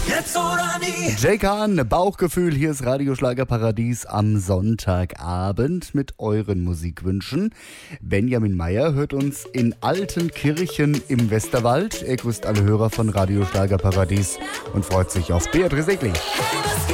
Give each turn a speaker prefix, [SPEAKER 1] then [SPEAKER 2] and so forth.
[SPEAKER 1] Jetzt oder nie.
[SPEAKER 2] Jay Khan, Bauchgefühl, hier ist Radioschlagerparadies am Sonntagabend mit euren Musikwünschen. Benjamin Meyer hört uns in Altenkirchen im Westerwald. Er grüßt alle Hörer von Radioschlagerparadies und freut sich auf Beatrice Egli.